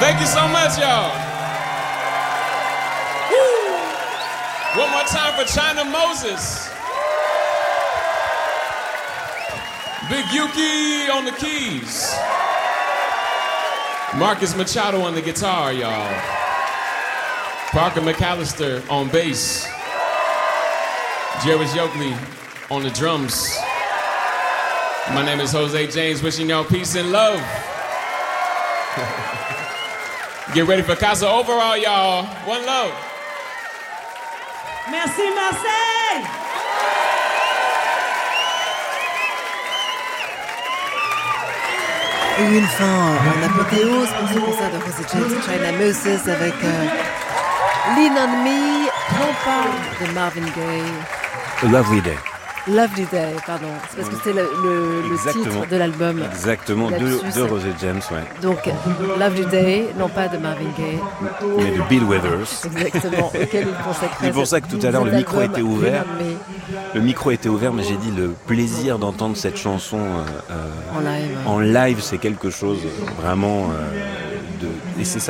Thank you so much, y'all. Woo. One more time for China Moses. Big Yuki on the keys. Marcus Machado on the guitar, y'all. Parker McAllister on bass. Jerry Yoakley on the drums. My name is Jose James, wishing y'all peace and love. Get ready for Casa Overall, y'all. One love. Merci, Marseille! Et une fin en apothéose pour ce concert de Jose James, China Moses avec Lean on Me, non pas de Marvin Gaye. A Lovely Day. Lovely Day, pardon. C'est parce que c'était le titre de l'album. Exactement, de Jose James, ouais. Donc, Lovely Day, non pas de Marvin Gaye. Mais de Bill Withers. Exactement, auquel il consacrait. C'est pour ça que tout à l'heure, le micro était ouvert. Le micro était ouvert, mais j'ai dit le plaisir d'entendre cette chanson en live. En live, c'est quelque chose vraiment et c'est ça.